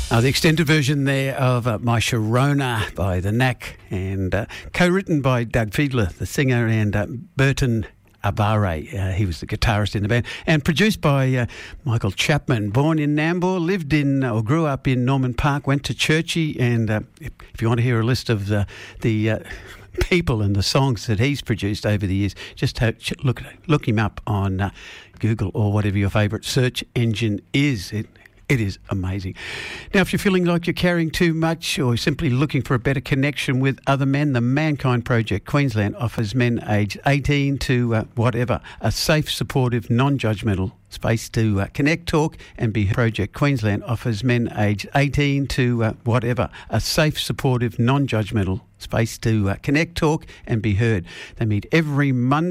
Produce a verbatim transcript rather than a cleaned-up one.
Uh, the extended version there of uh, My Sharona by The Knack, and uh, co-written by Doug Fiedler, the singer, and uh, Burton Abare, uh, he was the guitarist in the band, and produced by uh, Michael Chapman. Born in Nambour, lived in or grew up in Norman Park, went to Churchie, and uh, if you want to hear a list of the the uh, people and the songs that he's produced over the years, just have, look look him up on uh, Google or whatever your favourite search engine is. It, It is amazing. Now, if you're feeling like you're carrying too much or simply looking for a better connection with other men, the Mankind Project Queensland offers men aged eighteen to uh, whatever a safe, supportive, non-judgmental space to uh, connect, talk and be heard. Project Queensland offers men aged eighteen to uh, whatever a safe, supportive, non-judgmental space to uh, connect, talk and be heard. They meet every Monday.